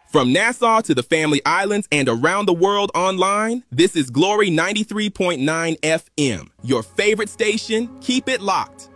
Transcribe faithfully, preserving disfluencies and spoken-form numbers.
From Nassau to the Family Islands and around the world online, this is Glory ninety-three point nine F M. Your favorite station, keep it locked.